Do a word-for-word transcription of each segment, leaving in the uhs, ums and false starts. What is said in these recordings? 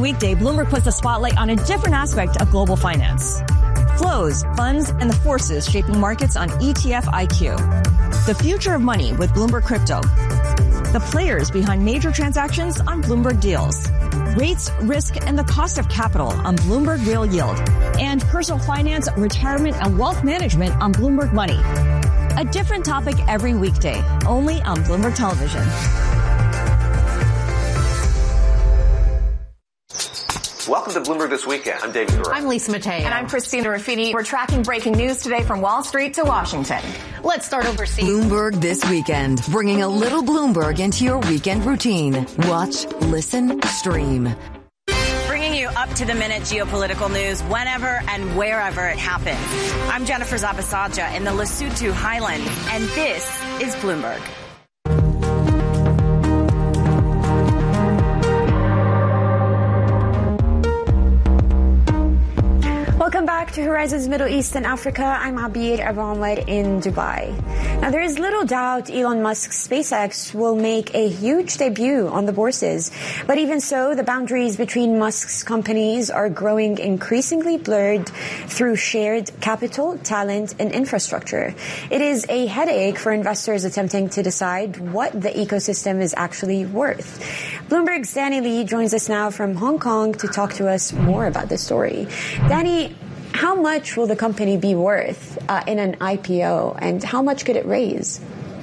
weekday, Bloomberg puts a spotlight on a different aspect of global finance. Flows, funds, and the forces shaping markets on E T F I Q. The future of money with Bloomberg Crypto. The players behind major transactions on Bloomberg Deals. Rates, risk, and the cost of capital on Bloomberg Real Yield. And personal finance, retirement, and wealth management on Bloomberg Money. A different topic every weekday, only on Bloomberg Television. Welcome to Bloomberg This Weekend. I'm David Gura. I'm Lisa Mateo. And I'm Christina Ruffini. We're tracking breaking news today from Wall Street to Washington. Let's start overseas. Bloomberg This Weekend, bringing a little Bloomberg into your weekend routine. Watch, listen, stream. Bringing you up-to-the-minute geopolitical news whenever and wherever it happens. I'm Jennifer Zabasaja in the Lesotho Highlands, and this is Bloomberg. Welcome back to Horizons Middle East and Africa. I'm Abir Avanwad in Dubai. Now, there is little doubt Elon Musk's SpaceX will make a huge debut on the bourses. But even so, the boundaries between Musk's companies are growing increasingly blurred through shared capital, talent, and infrastructure. It is a headache for investors attempting to decide what the ecosystem is actually worth. Bloomberg's Danny Lee joins us now from Hong Kong to talk to us more about this story. Danny, how much will the company be worth uh, in an I P O, and how much could it raise?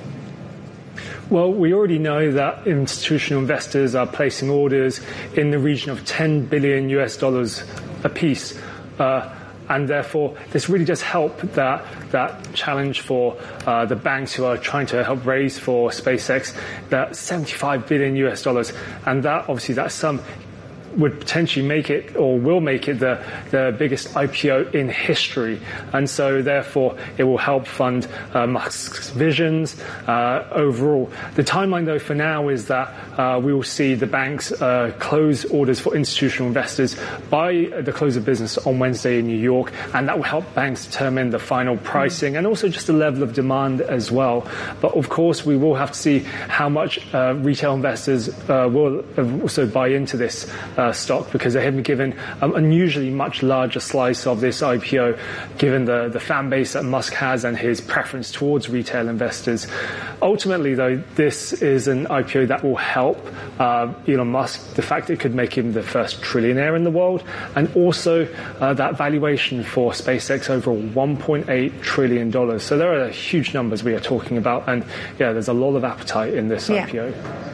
Well, we already know that institutional investors are placing orders in the region of ten billion U S dollars apiece. Uh, and therefore, this really does help that that challenge for uh, the banks who are trying to help raise for SpaceX, that seventy-five billion U S dollars. And that, obviously, that sum would potentially make it, or will make it, the, the biggest I P O in history. And so, therefore, it will help fund uh, Musk's visions uh, overall. The timeline, though, for now is that uh, we will see the banks uh, close orders for institutional investors by the close of business on Wednesday in New York, and that will help banks determine the final pricing and also just the level of demand as well. But, of course, we will have to see how much uh, retail investors uh, will also buy into this Uh, stock, because they have been given an unusually much larger slice of this I P O, given the, the fan base that Musk has and his preference towards retail investors. Ultimately, though, this is an I P O that will help uh, Elon Musk. The fact it could make him the first trillionaire in the world, and also uh, that valuation for SpaceX over one point eight trillion dollars. So there are huge numbers we are talking about, and yeah, there's a lot of appetite in this yeah. I P O.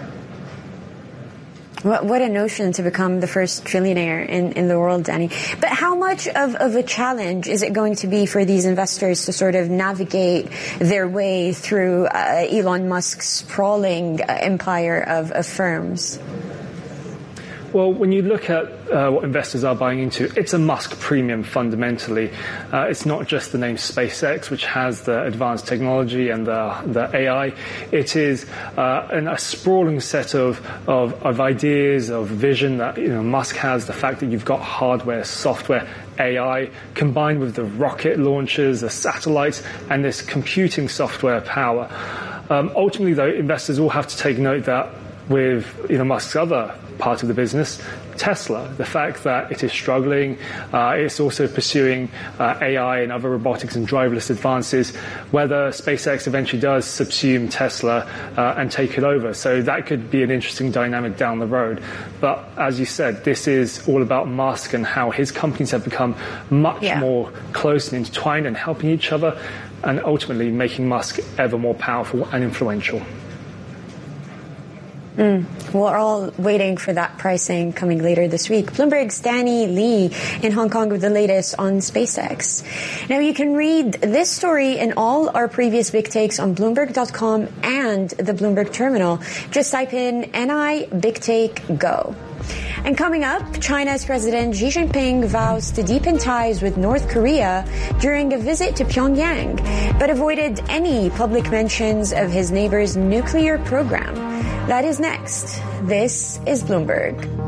What a notion to become the first trillionaire in, in the world, Danny. But how much of, of a challenge is it going to be for these investors to sort of navigate their way through uh, Elon Musk's sprawling uh, empire of, of firms? Well, when you look at uh, what investors are buying into, it's a Musk premium fundamentally. Uh, it's not just the name SpaceX, which has the advanced technology and the, the A I. It is uh, an, a sprawling set of, of, of ideas, of vision that you know Musk has. The fact that you've got hardware, software, A I, combined with the rocket launchers, the satellites, and this computing software power. Um, ultimately, though, investors will have to take note that with Elon Musk's other part of the business, Tesla, the fact that it is struggling, uh, it's also pursuing uh, A I and other robotics and driverless advances, whether SpaceX eventually does subsume Tesla uh, and take it over. So that could be an interesting dynamic down the road. But as you said, this is all about Musk and how his companies have become much yeah. more close and intertwined and helping each other, and ultimately making Musk ever more powerful and influential. Mm. We're all waiting for that pricing coming later this week. Bloomberg's Danny Lee in Hong Kong with the latest on SpaceX. Now, you can read this story and all our previous big takes on Bloomberg dot com and the Bloomberg Terminal. Just type in N I Big Take Go. And coming up, China's President Xi Jinping vows to deepen ties with North Korea during a visit to Pyongyang, but avoided any public mentions of his neighbor's nuclear program. That is next. This is Bloomberg.